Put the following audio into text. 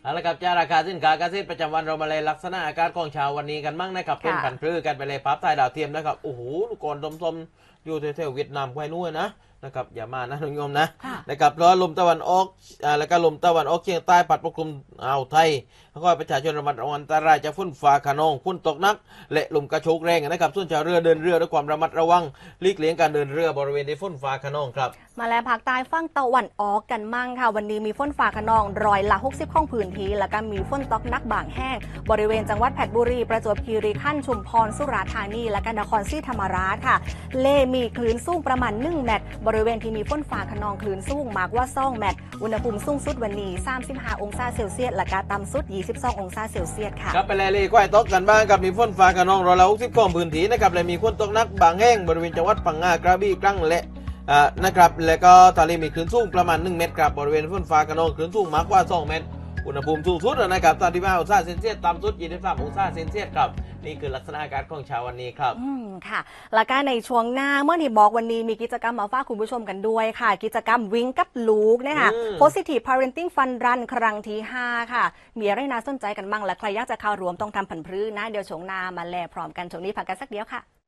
เอาละครับจ้าราคาสินค้าเกษตรประจำวันเรามาเลยลักษณะอากาศของเช้าวันนี้กันมั่งนะครับเป็นผันพืชกันไปเลยพับไทยดาวเทียมนะครับโอ้โหลูกกรสมๆอยู่แถวๆเวียดนามไว้นู่นนะครับอย่ามานะทุกโยมนะนะครับแล้วลมตะวันออกแล้วก็ลมตะวันออกเฉียงใต้พัดปกคลุมอ่าวไทยแล้วก็ประชาชนระมัดระวังอันตรายจากฝนฟ้าคะนองฝนตกหนักและลมกระโชกแรงนะครับส่วนชาวเรือเดินเรือด้วยความระมัดระวังหลีกเลี่ยงการเดินเรือบริเวณที่ฝนฟ้าคะนองครับมาแล้วภาคใต้ฝั่งตะวันออกกันมั่งค่ะวันนี้มีฝนฟ้าคะนอง60%ของพื้นที่แล้วก็มีฝนตกหนักบางแห้งบริเวณจังหวัดเพชรบุรีประจวบคีรีขันธ์ชุมพรสุราษฎร์ธานีและก็นครศรีธรรมราชค่ะมีคลื่นสูงประมาณ1 เมตรบริเวณที่มีฝนฟ้าคะนองคลื่นสูงมากกว่า2 เมตรอุณหภูมิสูงสุดวันนี้35 องศาเซลเซียสและก็ต่ำสุด22 องศาเซลเซียสค่ะครับไปเลยควายตกกันบ้างกับมีฝนฟ้าคะนอง60ของพื้นที่นะครับและมีฝนตกหนักบางแห้งบริเวณจังหวัดพังงากระบี่ตรังและนะครับแล้วก็ทะเลมีคลื่นสูงประมาณ1 เมตรครับบริเวณฝนฟ้าคะนองคลื่นสูงมากกว่า2 เมตรอุณหภูมิสูงสุดนะครับ35 องศาเซนเซียสต่ำสุด23 องศาเซนเซียสครับนี่คือลักษณะอากาศของเช้าวันนี้ครับค่ะแล้วก็ในช่วงหน้าเมื่อที่บอกวันนี้มีกิจกรรมมาฝากคุณผู้ชมกันด้วยค่ะกิจกรรมวิ่งกับลูกนะคะ Positive Parenting Fun Run ครั้งที่5ค่ะมีอะไรน่าสนใจกันบ้างและใครอยากจะเข้าร่วมต้องทำผันพรื้นะเดี๋ยวช่วงหน้ามาแลพร้อมกันช่วงนี้พักกันสักเดียวค่ะ